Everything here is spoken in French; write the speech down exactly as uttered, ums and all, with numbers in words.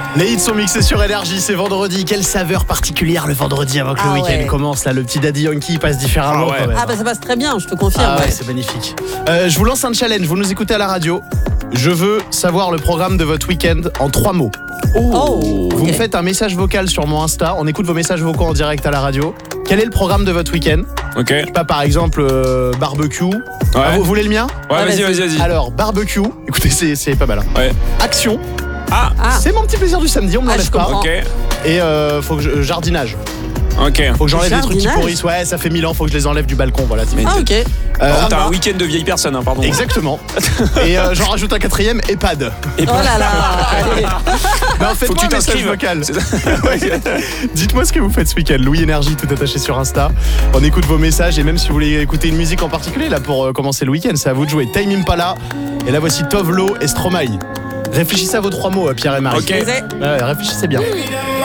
Les hits sont mixés sur Énergie, c'est vendredi. Quelle saveur particulière le vendredi avant que Ah le week-end ouais. commence. Là, le petit Daddy Yankee passe différemment. Ah ouais. quand même. Ah bah ça passe très bien, je te confirme. Ah ouais, ouais. c'est magnifique. Euh, je vous lance un challenge, vous nous écoutez à la radio. Je veux savoir le programme de votre week-end en trois mots. Oh, Vous ok. me faites un message vocal sur mon Insta, on écoute vos messages vocaux en direct à la radio. Quel est le programme de votre week-end? Ok. Je sais pas, par exemple, euh, barbecue. Ah, vous voulez le mien? Ouais, Ah, vas-y, vas-y. vas-y, vas-y. Alors, barbecue, écoutez, c'est, c'est pas mal. Hein. Ouais. Action, Ah, Ah, c'est mon petit plaisir du samedi, on me Ah, l'enlève je pas. comprends. ok. Et euh, faut que je, jardinage. Ok. Faut que j'enlève les trucs qui Jardinage pourrissent. Ouais, ça fait mille ans, faut que je les enlève du balcon. Voilà, c'est ah ok. Euh, Oh, t'as bah, un week-end de vieille personne, hein, pardon. Exactement. Et euh, j'en rajoute un quatrième, EHPAD. Et Oh là là. Allez. Mais en Faut faites-moi que tu un message t'inscrives. vocal. C'est ça. Ouais. Dites-moi ce que vous faites ce week-end. Louis Énergie, tout attaché sur Insta. On écoute vos messages et même si vous voulez écouter une musique en particulier là pour euh, commencer le week-end, c'est à vous de jouer. Time Impala. Et là voici Tovlo et Stromae. Réfléchissez à vos trois mots, euh, Pierre et Marie. Ok. Vous avez- Ouais, réfléchissez bien.